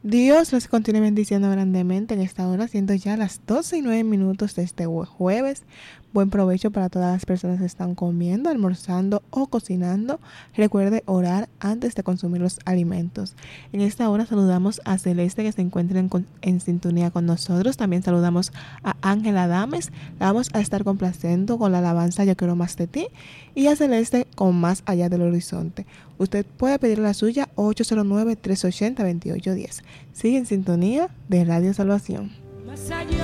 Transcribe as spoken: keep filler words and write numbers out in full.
Dios los continúe bendiciendo grandemente en esta hora, siendo ya las doce y nueve minutos de este jueves. Buen provecho para todas las personas que están comiendo, almorzando o cocinando. Recuerde orar antes de consumir los alimentos. En esta hora saludamos a Celeste, que se encuentra en, en sintonía con nosotros. También saludamos a Ángela Dames. La vamos a estar complaciendo con la alabanza Yo quiero más de ti. Y a Celeste con Más allá del horizonte. Usted puede pedir la suya ocho cero nueve, tres ocho cero, dos ocho uno cero. Sigue en sintonía de Radio Salvación. Más allá